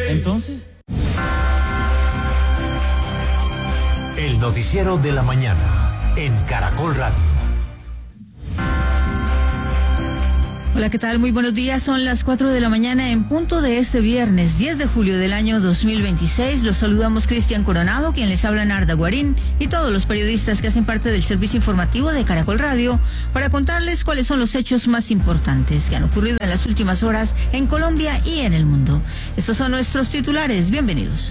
Entonces... El noticiero de la mañana en Caracol Radio. Hola, ¿qué tal? Muy buenos días. Son las 4 de la mañana en punto de este viernes 10 de julio del año 2026. Los saludamos Cristian Coronado, quien les habla Narda Guarín, y todos los periodistas que hacen parte del servicio informativo de Caracol Radio para contarles cuáles son los hechos más importantes que han ocurrido en las últimas horas en Colombia y en el mundo. Estos son nuestros titulares. Bienvenidos.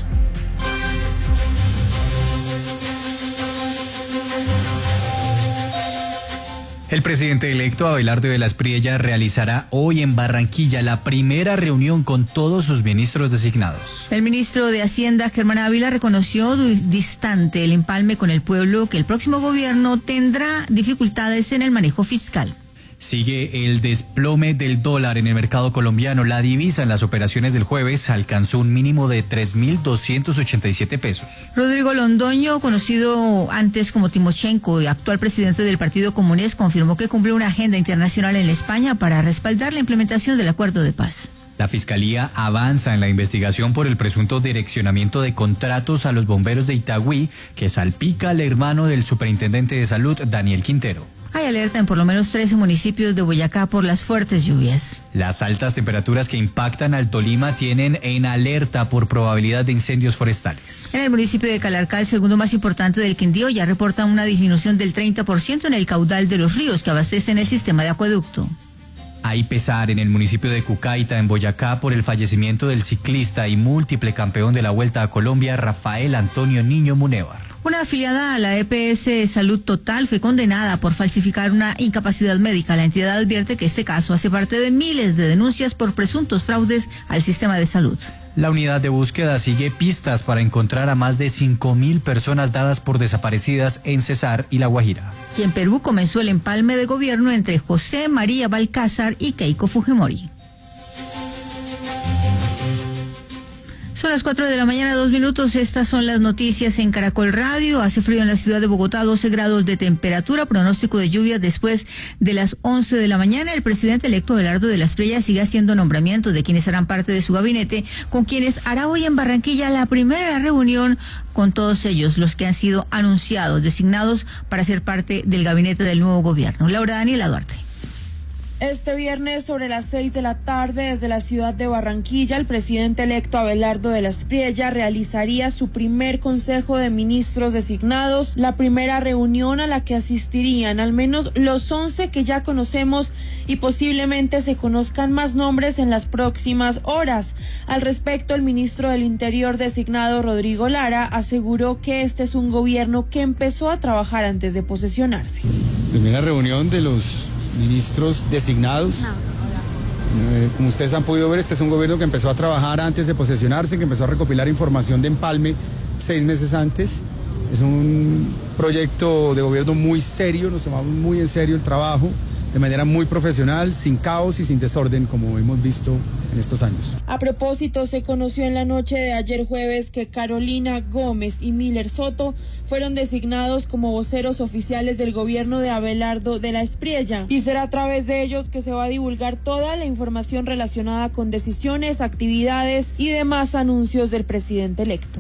El presidente electo Abelardo de la Espriella realizará hoy en Barranquilla la primera reunión con todos sus ministros designados. El ministro de Hacienda, Germán Ávila, reconoció distante el empalme con el pueblo que el próximo gobierno tendrá dificultades en el manejo fiscal. Sigue el desplome del dólar en el mercado colombiano. La divisa en las operaciones del jueves alcanzó un mínimo de 3.287 pesos. Rodrigo Londoño, conocido antes como Timochenko y actual presidente del Partido Comunista, confirmó que cumplió una agenda internacional en España para respaldar la implementación del acuerdo de paz. La Fiscalía avanza en la investigación por el presunto direccionamiento de contratos a los bomberos de Itagüí, que salpica al hermano del superintendente de salud, Daniel Quintero. Hay alerta en por lo menos 13 municipios de Boyacá por las fuertes lluvias. Las altas temperaturas que impactan al Tolima tienen en alerta por probabilidad de incendios forestales. En el municipio de Calarcá, el segundo más importante del Quindío, ya reportan una disminución del 30% en el caudal de los ríos que abastecen el sistema de acueducto. Hay pesar en el municipio de Cucaita, en Boyacá, por el fallecimiento del ciclista y múltiple campeón de la Vuelta a Colombia, Rafael Antonio Niño Munévar. Una afiliada a la EPS Salud Total fue condenada por falsificar una incapacidad médica. La entidad advierte que este caso hace parte de miles de denuncias por presuntos fraudes al sistema de salud. La unidad de búsqueda sigue pistas para encontrar a más de 5.000 personas dadas por desaparecidas en Cesar y La Guajira. Y en Perú comenzó el empalme de gobierno entre José María Balcázar y Keiko Fujimori. Son las 4 de la mañana, 2 minutos. Estas son las noticias en Caracol Radio. Hace frío en la ciudad de Bogotá, 12 grados de temperatura, pronóstico de lluvia después de las 11 de la mañana. El presidente electo Abelardo de la Espriella sigue haciendo nombramientos de quienes harán parte de su gabinete, con quienes hará hoy en Barranquilla la primera reunión con todos ellos, los que han sido anunciados, designados para ser parte del gabinete del nuevo gobierno. Laura Daniela Duarte. Este viernes sobre las 6 de la tarde desde la ciudad de Barranquilla, el presidente electo Abelardo de la Espriella realizaría su primer consejo de ministros designados, la primera reunión a la que asistirían al menos los 11 que ya conocemos y posiblemente se conozcan más nombres en las próximas horas. Al respecto, el ministro del Interior designado, Rodrigo Lara, aseguró que este es un gobierno que empezó a trabajar antes de posesionarse. Primera reunión de los ministros designados. Como ustedes han podido ver, este es un gobierno que empezó a trabajar antes de posesionarse, que empezó a recopilar información de empalme 6 meses antes. Es un proyecto de gobierno muy serio, nos tomamos muy en serio el trabajo, de manera muy profesional, sin caos y sin desorden, como hemos visto en estos años. A propósito, se conoció en la noche de ayer jueves que Carolina Gómez y Miller Soto fueron designados como voceros oficiales del gobierno de Abelardo de la Espriella, y será a través de ellos que se va a divulgar toda la información relacionada con decisiones, actividades y demás anuncios del presidente electo.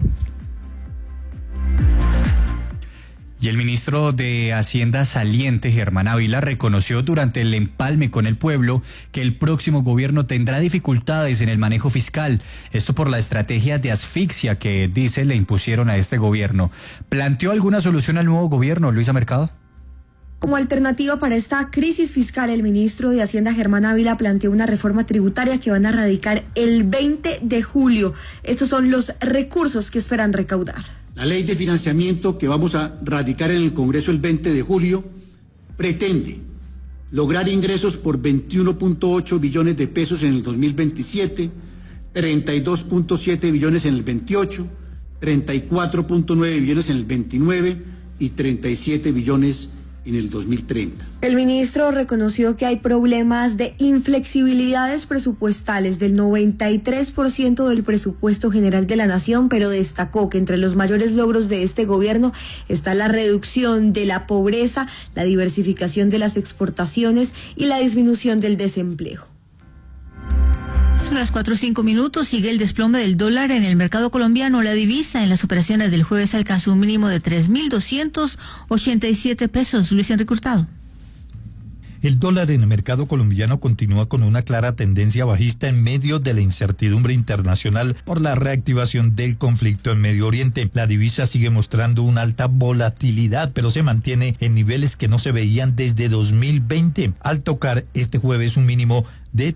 Y el ministro de Hacienda saliente, Germán Ávila, reconoció durante el empalme con el pueblo que el próximo gobierno tendrá dificultades en el manejo fiscal. Esto por la estrategia de asfixia que, dice, le impusieron a este gobierno. ¿Planteó alguna solución al nuevo gobierno, Luisa Mercado? Como alternativa para esta crisis fiscal, el ministro de Hacienda, Germán Ávila, planteó una reforma tributaria que van a radicar el 20 de julio. Estos son los recursos que esperan recaudar. La ley de financiamiento que vamos a radicar en el Congreso el 20 de julio pretende lograr ingresos por 21.8 billones de pesos en el 2027, 32.7 billones en el 28, 34.9 billones en el 29 y 37 billones en el 2030. El ministro reconoció que hay problemas de inflexibilidades presupuestales del 93% del presupuesto general de la nación, pero destacó que entre los mayores logros de este gobierno está la reducción de la pobreza, la diversificación de las exportaciones y la disminución del desempleo. Son Son las 4:05. Sigue el desplome del dólar en el mercado colombiano. La divisa en las operaciones del jueves alcanzó un mínimo de 3.287 pesos. Luis Enrique Hurtado. El dólar en el mercado colombiano continúa con una clara tendencia bajista en medio de la incertidumbre internacional por la reactivación del conflicto en Medio Oriente. La divisa sigue mostrando una alta volatilidad, pero se mantiene en niveles que no se veían desde 2020, al tocar este jueves un mínimo de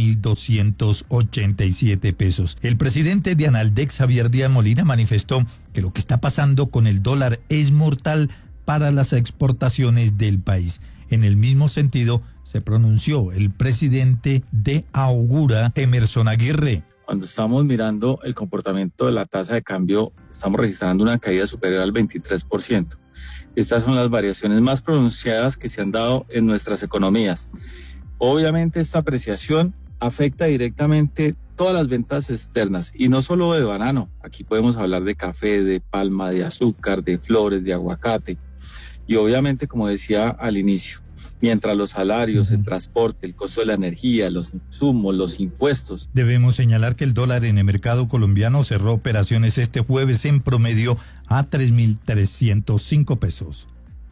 3.287 pesos. El presidente de Analdex, Javier Díaz Molina, manifestó que lo que está pasando con el dólar es mortal para las exportaciones del país. En el mismo sentido, se pronunció el presidente de Augura, Emerson Aguirre. Cuando estamos mirando el comportamiento de la tasa de cambio, estamos registrando una caída superior al 23%. Estas son las variaciones más pronunciadas que se han dado en nuestras economías. Obviamente esta apreciación afecta directamente todas las ventas externas y no solo de banano. Aquí podemos hablar de café, de palma, de azúcar, de flores, de aguacate. Y obviamente, como decía al inicio, mientras los salarios, el transporte, el costo de la energía, los insumos, los impuestos. Debemos señalar que el dólar en el mercado colombiano cerró operaciones este jueves en promedio a 3.305 pesos.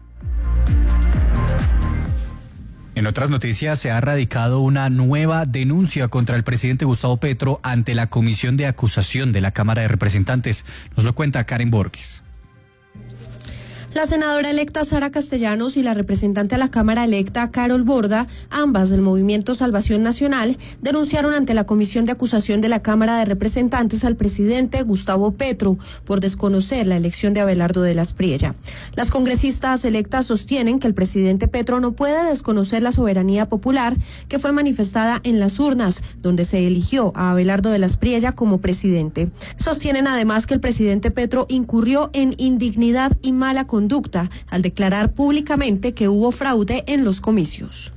En otras noticias, se ha radicado una nueva denuncia contra el presidente Gustavo Petro ante la Comisión de Acusación de la Cámara de Representantes. Nos lo cuenta Karen Borges. La senadora electa Sara Castellanos y la representante a la Cámara electa Carol Borda, ambas del Movimiento Salvación Nacional, denunciaron ante la Comisión de Acusación de la Cámara de Representantes al presidente Gustavo Petro por desconocer la elección de Abelardo de las Priella. Las congresistas electas sostienen que el presidente Petro no puede desconocer la soberanía popular que fue manifestada en las urnas, donde se eligió a Abelardo de las Priella como presidente. Sostienen además que el presidente Petro incurrió en indignidad y mala conducta al declarar públicamente que hubo fraude en los comicios.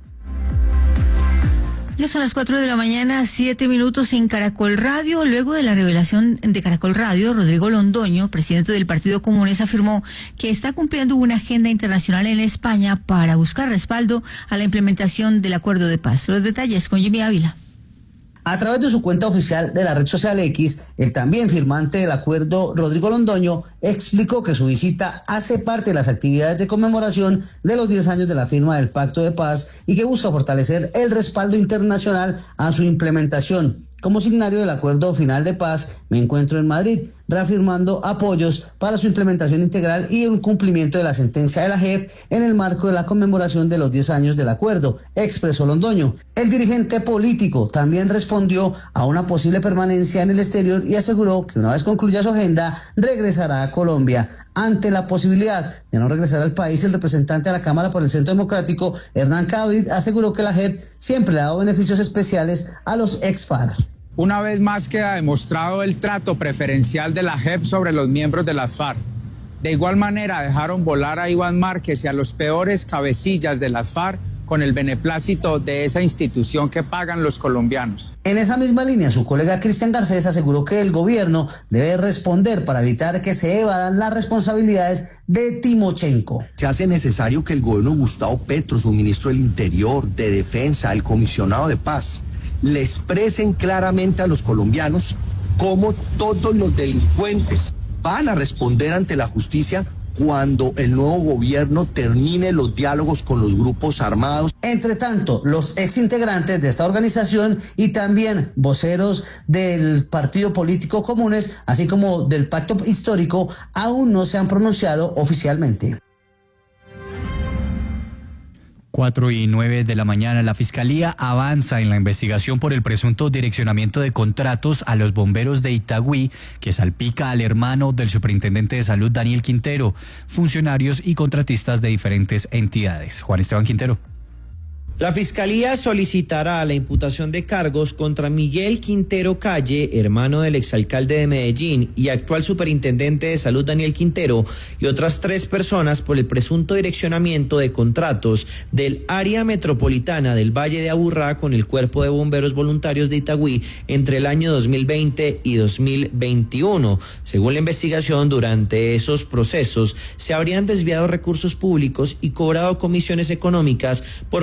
Ya son las 4:07 a.m. en Caracol Radio. Luego de la revelación de Caracol Radio, Rodrigo Londoño, presidente del Partido Comunes, afirmó que está cumpliendo una agenda internacional en España para buscar respaldo a la implementación del acuerdo de paz. Los detalles con Jimmy Ávila. A través de su cuenta oficial de la red social X, el también firmante del acuerdo, Rodrigo Londoño, explicó que su visita hace parte de las actividades de conmemoración de los 10 años de la firma del Pacto de Paz y que busca fortalecer el respaldo internacional a su implementación. Como signario del acuerdo final de paz, me encuentro en Madrid, reafirmando apoyos para su implementación integral y el cumplimiento de la sentencia de la JEP en el marco de la conmemoración de los 10 años del acuerdo, expresó Londoño. El dirigente político también respondió a una posible permanencia en el exterior y aseguró que una vez concluya su agenda, regresará a Colombia. Ante la posibilidad de no regresar al país, el representante de la Cámara por el Centro Democrático, Hernán Cadavid, aseguró que la JEP siempre le ha dado beneficios especiales a los ex-FARC. Una vez más queda demostrado el trato preferencial de la JEP sobre los miembros de las FARC. De igual manera dejaron volar a Iván Márquez y a los peores cabecillas de las FARC con el beneplácito de esa institución que pagan los colombianos. En esa misma línea, su colega Cristian Garcés aseguró que el gobierno debe responder para evitar que se evadan las responsabilidades de Timochenko. Se hace necesario que el gobierno de Gustavo Petro, su ministro del Interior, de Defensa, el comisionado de paz, le expresen claramente a los colombianos cómo todos los delincuentes van a responder ante la justicia cuando el nuevo gobierno termine los diálogos con los grupos armados. Entre tanto, los exintegrantes de esta organización y también voceros del Partido Político Comunes, así como del Pacto Histórico, aún no se han pronunciado oficialmente. 4:09 a.m. La Fiscalía avanza en la investigación por el presunto direccionamiento de contratos a los bomberos de Itagüí, que salpica al hermano del superintendente de salud, Daniel Quintero, funcionarios y contratistas de diferentes entidades. Juan Esteban Quintero. La Fiscalía solicitará la imputación de cargos contra Miguel Quintero Calle, hermano del exalcalde de Medellín y actual superintendente de salud Daniel Quintero, y otras 3 personas por el presunto direccionamiento de contratos del área metropolitana del Valle de Aburrá con el Cuerpo de Bomberos Voluntarios de Itagüí entre el año 2020 y 2021. Según la investigación, durante esos procesos se habrían desviado recursos públicos y cobrado comisiones económicas por presuntos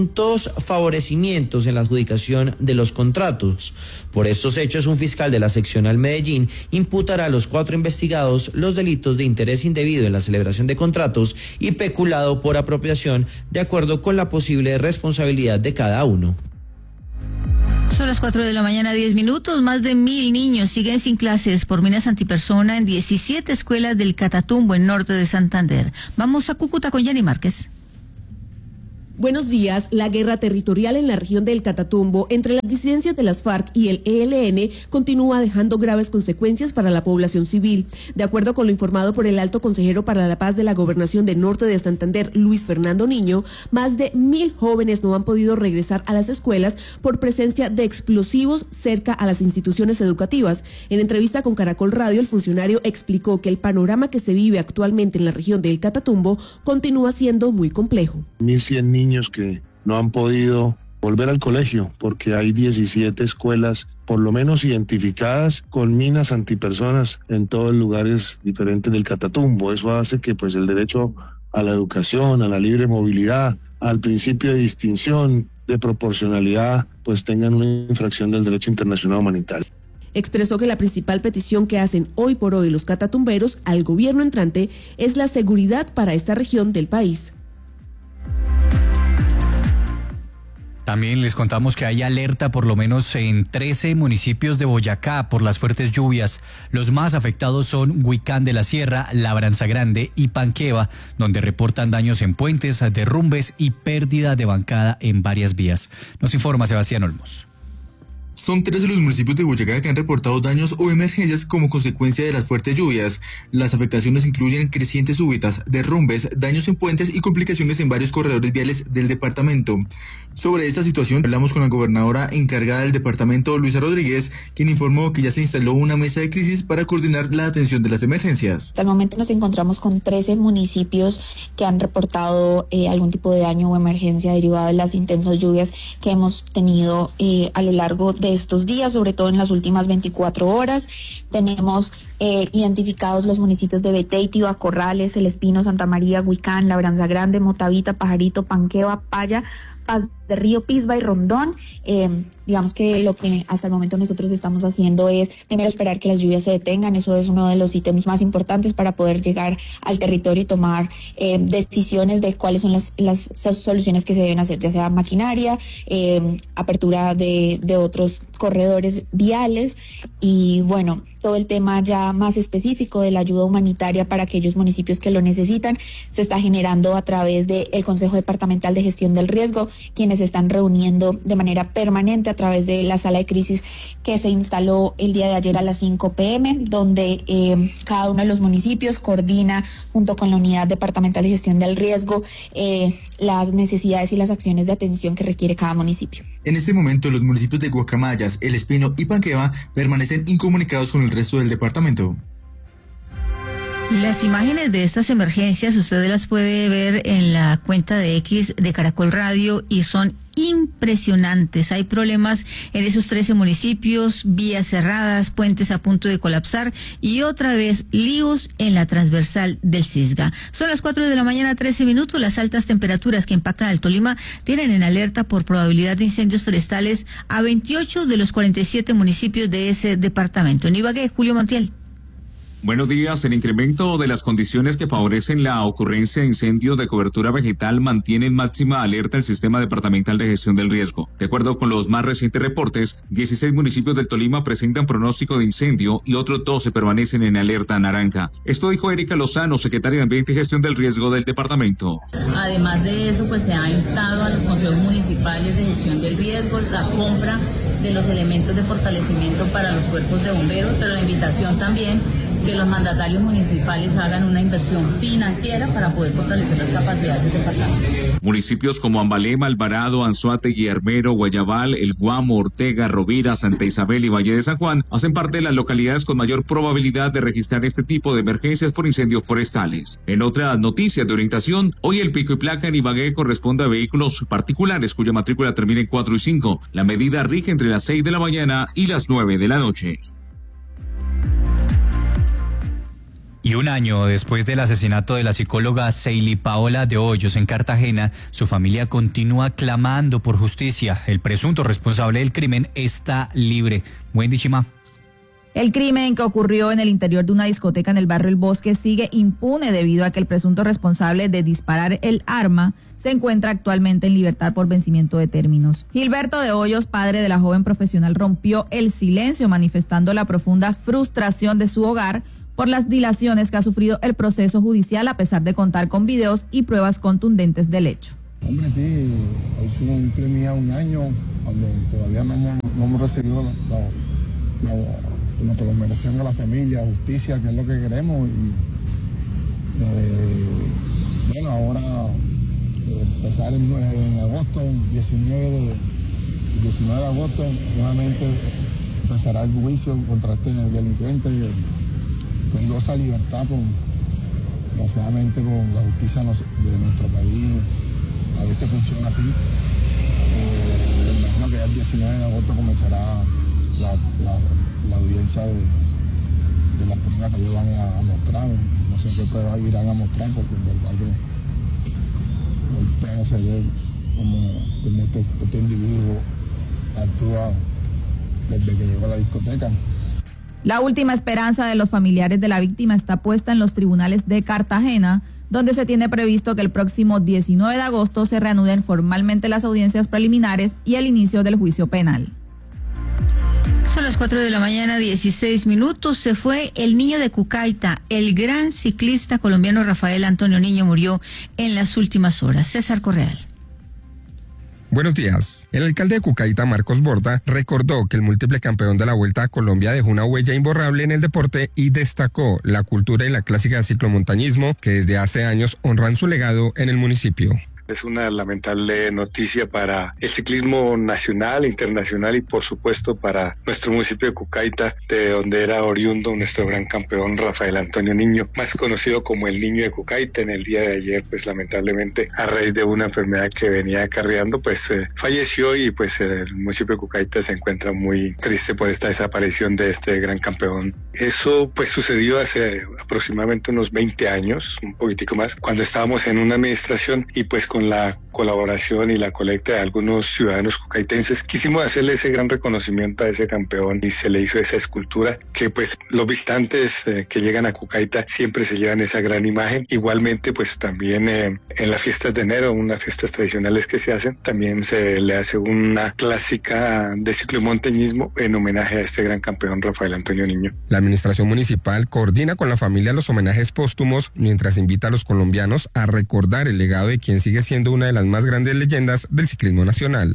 presuntos favorecimientos en la adjudicación de los contratos. Por estos hechos, un fiscal de la seccional Medellín imputará a los 4 investigados los delitos de interés indebido en la celebración de contratos y peculado por apropiación, de acuerdo con la posible responsabilidad de cada uno. Son las 4 de la mañana, 10 minutos. Más de 1.000 niños siguen sin clases por minas antipersona en 17 escuelas del Catatumbo, en norte de Santander. Vamos a Cúcuta con Jenny Márquez. Buenos días. La guerra territorial en la región del Catatumbo entre las disidencias de las FARC y el ELN continúa dejando graves consecuencias para la población civil. De acuerdo con lo informado por el alto consejero para la paz de la gobernación del norte de Santander, Luis Fernando Niño, más de 1.000 jóvenes no han podido regresar a las escuelas por presencia de explosivos cerca a las instituciones educativas. En entrevista con Caracol Radio, el funcionario explicó que el panorama que se vive actualmente en la región del Catatumbo continúa siendo muy complejo. 1.100 niños que no han podido volver al colegio porque hay 17 escuelas por lo menos identificadas con minas antipersonas en todos los lugares diferentes del Catatumbo. Eso hace que pues el derecho a la educación, a la libre movilidad, al principio de distinción, de proporcionalidad, pues tengan una infracción del derecho internacional humanitario. Expresó que la principal petición que hacen hoy por hoy los catatumberos al gobierno entrante es la seguridad para esta región del país. También les contamos que hay alerta por lo menos en 13 municipios de Boyacá por las fuertes lluvias. Los más afectados son Huicán de la Sierra, Labranza Grande y Panqueva, donde reportan daños en puentes, derrumbes y pérdida de bancada en varias vías. Nos informa Sebastián Olmos. Son 13 los municipios de Boyacá que han reportado daños o emergencias como consecuencia de las fuertes lluvias. Las afectaciones incluyen crecientes súbitas, derrumbes, daños en puentes y complicaciones en varios corredores viales del departamento. Sobre esta situación hablamos con la gobernadora encargada del departamento, Luisa Rodríguez, quien informó que ya se instaló una mesa de crisis para coordinar la atención de las emergencias. Hasta el momento nos encontramos con 13 municipios que han reportado algún tipo de daño o emergencia derivado de las intensas lluvias que hemos tenido a lo largo de estos días, sobre todo en las últimas 24 horas. Tenemos identificados los municipios de Beteitiba, Corrales, El Espino, Santa María, Huicán, Labranza Grande, Motavita, Pajarito, Panqueva, Paya, Paz de Río, Pisba y Rondón. Digamos que lo que hasta el momento nosotros estamos haciendo es primero esperar que las lluvias se detengan. Eso es uno de los ítems más importantes para poder llegar al territorio y tomar decisiones de cuáles son las soluciones que se deben hacer, ya sea maquinaria, apertura de otros corredores viales y bueno, todo el tema ya más específico de la ayuda humanitaria para aquellos municipios que lo necesitan se está generando a través del Consejo Departamental de Gestión del Riesgo, quienes se están reuniendo de manera permanente a través de la sala de crisis que se instaló el día de ayer a las 5 p.m., donde cada uno de los municipios coordina junto con la Unidad Departamental de Gestión del Riesgo las necesidades y las acciones de atención que requiere cada municipio. En este momento, los municipios de Guacamayas, El Espino y Panqueva permanecen incomunicados con el resto del departamento. Las imágenes de estas emergencias usted las puede ver en la cuenta de X de Caracol Radio y son impresionantes. Hay problemas en esos 13 municipios, vías cerradas, puentes a punto de colapsar y otra vez líos en la transversal del Cisga. Son las 4 de la mañana, 13 minutos. Las altas temperaturas que impactan al Tolima tienen en alerta por probabilidad de incendios forestales a 28 de los 47 municipios de ese departamento. En Ibagué, Julio Montiel. Buenos días. El incremento de las condiciones que favorecen la ocurrencia de incendios de cobertura vegetal mantiene en máxima alerta el Sistema Departamental de Gestión del Riesgo. De acuerdo con los más recientes reportes, 16 municipios del Tolima presentan pronóstico de incendio y otros 12 permanecen en alerta naranja. Esto dijo Erika Lozano, secretaria de Ambiente y Gestión del Riesgo del departamento. Además de eso, pues se ha instado a los consejos municipales de gestión del riesgo la compra de los elementos de fortalecimiento para los cuerpos de bomberos, pero la invitación también que los mandatarios municipales hagan una inversión financiera para poder fortalecer las capacidades del departamento. Municipios como Ambalema, Alvarado, Anzoátegui, Armero, Guayabal, El Guamo, Ortega, Rovira, Santa Isabel y Valle de San Juan hacen parte de las localidades con mayor probabilidad de registrar este tipo de emergencias por incendios forestales. En otras noticias de orientación, hoy el pico y placa en Ibagué corresponde a vehículos particulares cuya matrícula termina en 4 y 5. La medida rige entre las 6 de la mañana y las 9 de la noche. Y un año después del asesinato de la psicóloga Seili Paola de Hoyos en Cartagena, su familia continúa clamando por justicia. El presunto responsable del crimen está libre. Wendy Chima. El crimen que ocurrió en el interior de una discoteca en el barrio El Bosque sigue impune debido a que el presunto responsable de disparar el arma se encuentra actualmente en libertad por vencimiento de términos. Gilberto de Hoyos, padre de la joven profesional, rompió el silencio manifestando la profunda frustración de su hogar por las dilaciones que ha sufrido el proceso judicial a pesar de contar con videos y pruebas contundentes del hecho. Hombre, sí, hoy cumple ya un año, donde todavía no hemos recibido lo que nos merecemos la familia, justicia, que es lo que queremos. Y bueno, ahora empezar en agosto, 19 de agosto, nuevamente empezará el juicio contra este delincuente que goza libertad, desgraciadamente con la justicia de nuestro país a veces funciona así. Me imagino que ya el 19 de agosto comenzará la audiencia de las pruebas que ellos van a mostrar. No sé qué pruebas irán a mostrar, porque en verdad que no se ve como este individuo actúa desde que llegó a la discoteca. La última esperanza de los familiares de la víctima está puesta en los tribunales de Cartagena, donde se tiene previsto que el próximo 19 de agosto se reanuden formalmente las audiencias preliminares y el inicio del juicio penal. Son las 4 de la mañana, 16 minutos. Se fue el niño de Cucaita. El gran ciclista colombiano Rafael Antonio Niño murió en las últimas horas. César Correal. Buenos días. El alcalde de Cucaita, Marcos Borda, recordó que el múltiple campeón de la Vuelta a Colombia dejó una huella imborrable en el deporte y destacó la cultura y la clásica de ciclomontañismo que desde hace años honran su legado en el municipio. Es una lamentable noticia para el ciclismo nacional, internacional y por supuesto para nuestro municipio de Cucaita, de donde era oriundo nuestro gran campeón Rafael Antonio Niño, más conocido como el Niño de Cucaita. En el día de ayer, pues lamentablemente a raíz de una enfermedad que venía acarreando, pues falleció y pues el municipio de Cucaita se encuentra muy triste por esta desaparición de este gran campeón. Eso pues sucedió hace aproximadamente unos 20 años, un poquitico más, cuando estábamos en una administración y pues con la colaboración y la colecta de algunos ciudadanos cucaitenses quisimos hacerle ese gran reconocimiento a ese campeón y se le hizo esa escultura que pues los visitantes que llegan a Cucaita siempre se llevan esa gran imagen. Igualmente pues también en las fiestas de enero, unas fiestas tradicionales que se hacen, también se le hace una clásica de ciclomontañismo en homenaje a este gran campeón Rafael Antonio Niño. La administración municipal coordina con la familia los homenajes póstumos mientras invita a los colombianos a recordar el legado de quien sigue siendo una de las más grandes leyendas del ciclismo nacional.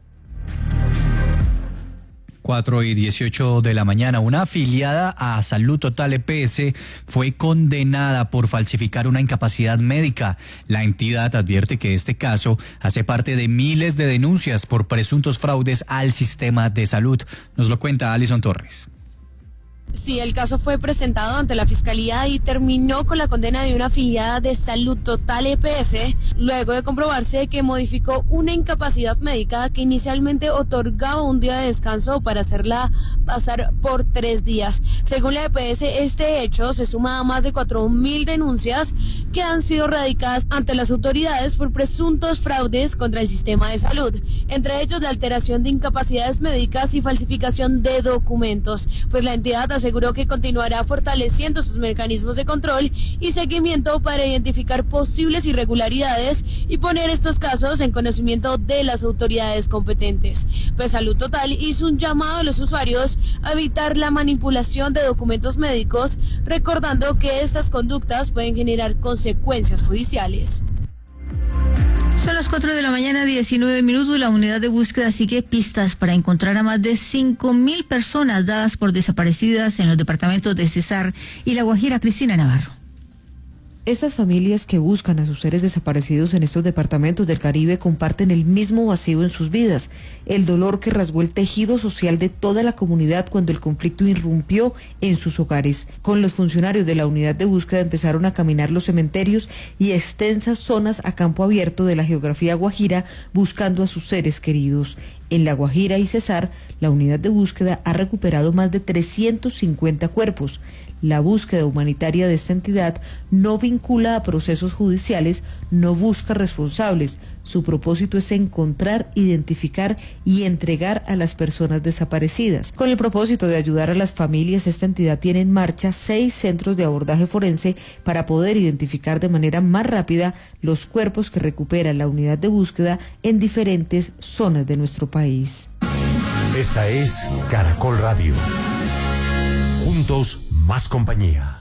4:18 de la mañana, una afiliada a Salud Total EPS fue condenada por falsificar una incapacidad médica. La entidad advierte que este caso hace parte de miles de denuncias por presuntos fraudes al sistema de salud. Nos lo cuenta Alison Torres. Sí, el caso fue presentado ante la Fiscalía y terminó con la condena de una afiliada de Salud Total EPS, luego de comprobarse que modificó una incapacidad médica que inicialmente otorgaba un día de descanso para hacerla pasar por 3 días. Según la EPS, este hecho se suma a más de 4.000 denuncias que han sido radicadas ante las autoridades por presuntos fraudes contra el sistema de salud, entre ellos la alteración de incapacidades médicas y falsificación de documentos, pues la entidad aseguró que continuará fortaleciendo sus mecanismos de control y seguimiento para identificar posibles irregularidades y poner estos casos en conocimiento de las autoridades competentes. Pues Salud Total hizo un llamado a los usuarios a evitar la manipulación de documentos médicos, recordando que estas conductas pueden generar consecuencias judiciales. Son las 4 de la mañana, 19 minutos. La unidad de búsqueda sigue pistas para encontrar a más de 5.000 personas dadas por desaparecidas en los departamentos de Cesar y La Guajira. Cristina Navarro. Estas familias que buscan a sus seres desaparecidos en estos departamentos del Caribe comparten el mismo vacío en sus vidas, el dolor que rasgó el tejido social de toda la comunidad cuando el conflicto irrumpió en sus hogares. Con los funcionarios de la unidad de búsqueda empezaron a caminar los cementerios y extensas zonas a campo abierto de la geografía guajira buscando a sus seres queridos. En La Guajira y Cesar, la unidad de búsqueda ha recuperado más de 350 cuerpos. La búsqueda humanitaria de esta entidad no vincula a procesos judiciales, no busca responsables. Su propósito es encontrar, identificar y entregar a las personas desaparecidas. Con el propósito de ayudar a las familias, esta entidad tiene en marcha 6 centros de abordaje forense para poder identificar de manera más rápida los cuerpos que recupera la unidad de búsqueda en diferentes zonas de nuestro país. Esta es Caracol Radio. Juntos, más compañía.